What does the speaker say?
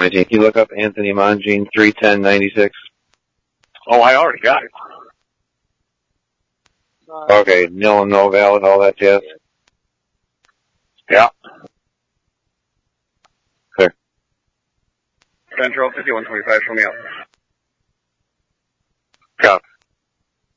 2019. Can you look up Anthony Mongine, 31096? Oh, I already got it. Okay, nil and no valid, all that jazz? Yeah. Clear. Central 5125, show me up.